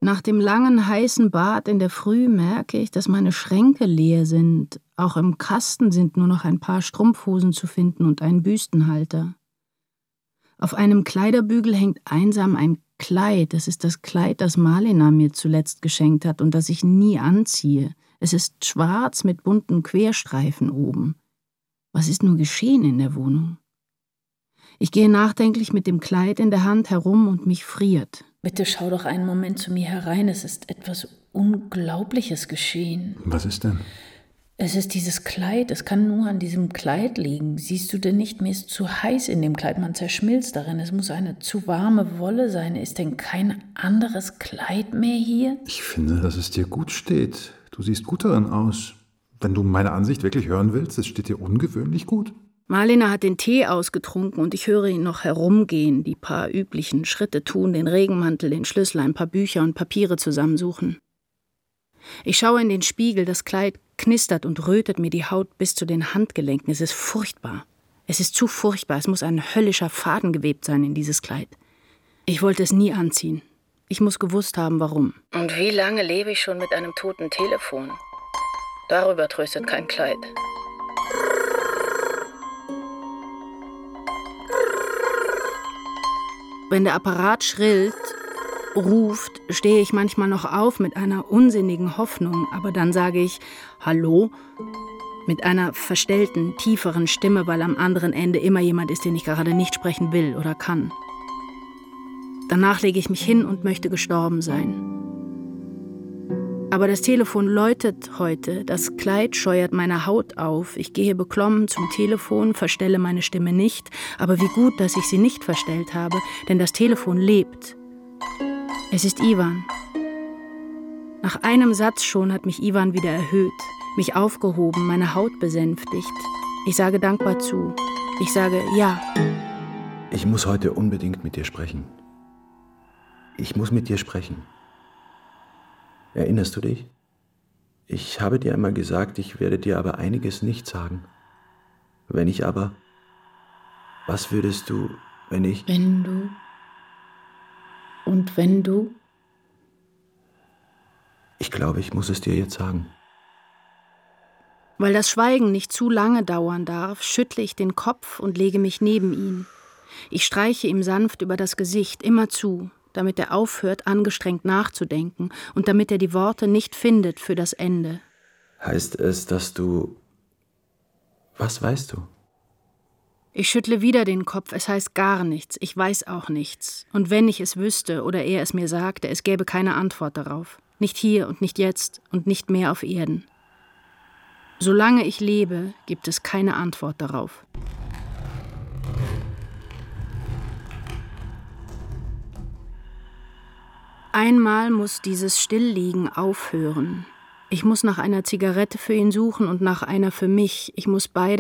Nach dem langen, heißen Bad in der Früh merke ich, dass meine Schränke leer sind. Auch im Kasten sind nur noch ein paar Strumpfhosen zu finden und ein Büstenhalter. Auf einem Kleiderbügel hängt einsam ein Kleid. Das ist das Kleid, das Marlena mir zuletzt geschenkt hat und das ich nie anziehe. Es ist schwarz mit bunten Querstreifen oben. Was ist nur geschehen in der Wohnung? Ich gehe nachdenklich mit dem Kleid in der Hand herum und mich friert. Bitte schau doch einen Moment zu mir herein. Es ist etwas Unglaubliches geschehen. Was ist denn? Es ist dieses Kleid. Es kann nur an diesem Kleid liegen. Siehst du denn nicht, mir ist zu heiß in dem Kleid. Man zerschmilzt darin. Es muss eine zu warme Wolle sein. Ist denn kein anderes Kleid mehr hier? Ich finde, dass es dir gut steht. Du siehst gut darin aus. Wenn du meine Ansicht wirklich hören willst, es steht dir ungewöhnlich gut. Marlena hat den Tee ausgetrunken und ich höre ihn noch herumgehen, die paar üblichen Schritte tun, den Regenmantel, den Schlüssel, ein paar Bücher und Papiere zusammensuchen. Ich schaue in den Spiegel, das Kleid knistert und rötet mir die Haut bis zu den Handgelenken. Es ist furchtbar. Es ist zu furchtbar. Es muss ein höllischer Faden gewebt sein in dieses Kleid. Ich wollte es nie anziehen. Ich muss gewusst haben, warum. Und wie lange lebe ich schon mit einem toten Telefon? Darüber tröstet kein Kleid. Wenn der Apparat schrillt, ruft, stehe ich manchmal noch auf mit einer unsinnigen Hoffnung, aber dann sage ich »Hallo?« mit einer verstellten, tieferen Stimme, weil am anderen Ende immer jemand ist, den ich gerade nicht sprechen will oder kann. Danach lege ich mich hin und möchte gestorben sein. Aber das Telefon läutet heute, das Kleid scheuert meine Haut auf. Ich gehe beklommen zum Telefon, verstelle meine Stimme nicht. Aber wie gut, dass ich sie nicht verstellt habe, denn das Telefon lebt. Es ist Ivan. Nach einem Satz schon hat mich Ivan wieder erhöht, mich aufgehoben, meine Haut besänftigt. Ich sage dankbar zu. Ich sage ja. Ich muss heute unbedingt mit dir sprechen. Ich muss mit dir sprechen. Erinnerst du dich? Ich habe dir einmal gesagt, ich werde dir aber einiges nicht sagen. Wenn ich aber... Was würdest du, wenn ich... Wenn du... Und wenn du... Ich glaube, ich muss es dir jetzt sagen. Weil das Schweigen nicht zu lange dauern darf, schüttle ich den Kopf und lege mich neben ihn. Ich streiche ihm sanft über das Gesicht, immer zu, damit er aufhört, angestrengt nachzudenken und damit er die Worte nicht findet für das Ende. Heißt es, dass du... Was weißt du? Ich schüttle wieder den Kopf, es heißt gar nichts, ich weiß auch nichts. Und wenn ich es wüsste oder er es mir sagte, es gäbe keine Antwort darauf. Nicht hier und nicht jetzt und nicht mehr auf Erden. Solange ich lebe, gibt es keine Antwort darauf. Einmal muss dieses Stillliegen aufhören. Ich muss nach einer Zigarette für ihn suchen und nach einer für mich. Ich muss beide